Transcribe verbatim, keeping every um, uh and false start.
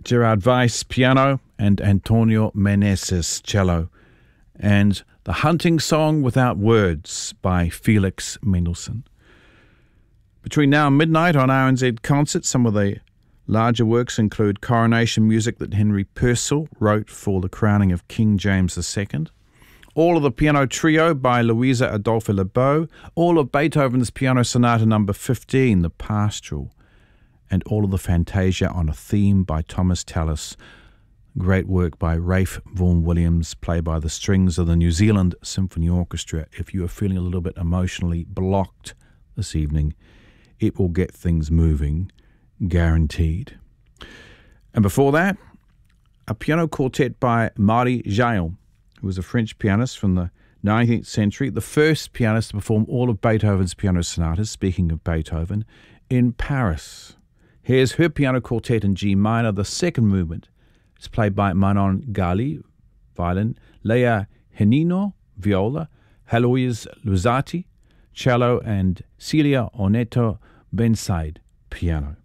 Gerard Weiss, piano, and Antonio Meneses, cello. And The Hunting Song Without Words by Felix Mendelssohn. Between now and midnight on R N Z Concerts, some of the larger works include coronation music that Henry Purcell wrote for the crowning of King James the Second, all of the Piano Trio by Luisa Adolphe Lebeau, all of Beethoven's Piano Sonata number fifteen, the Pastoral, and all of the Fantasia on a Theme by Thomas Tallis. Great work by Ralph Vaughan Williams, played by the strings of the New Zealand Symphony Orchestra. If you are feeling a little bit emotionally blocked this evening, it will get things moving, guaranteed. And before that, a piano quartet by Marie Jaillon, who was a French pianist from the nineteenth century, the first pianist to perform all of Beethoven's piano sonatas, speaking of Beethoven, in Paris. Here's her piano quartet in G minor. The second movement is played by Manon Gali, violin, Leia Henino, viola, Heloise Luzzati, cello, and Celia Oneto Bensaid, piano.